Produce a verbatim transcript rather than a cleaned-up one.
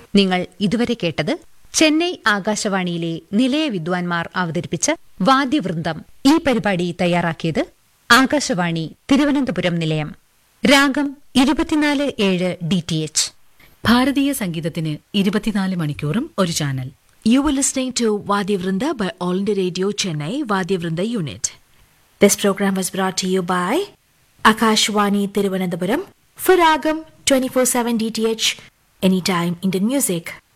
നിങ്ങൾ ഇതുവരെ കേട്ടത് ചെന്നൈ ആകാശവാണിയിലെ നിലയ വിദ്വാൻമാർ അവതരിപ്പിച്ച വാദ്യവൃന്ദം. ഈ പരിപാടി തയ്യാറാക്കിയത് ആകാശവാണി തിരുവനന്തപുരം നിലയം. രാഗം ഇരുപത്തിനാല് ഏഴ് ഡി ടി എച്ച്. ഭാരതീയ സംഗീതത്തിന് ഇരുപത്തിനാല് മണിക്കൂറും ഒരു channel. You were listening to Vadyavrinda by All India Radio Chennai Vadyavrinda Unit. This program was brought to you by Akashwani Thiruvananthapuram for Ragam twenty-four seven D T H, anytime Indian music.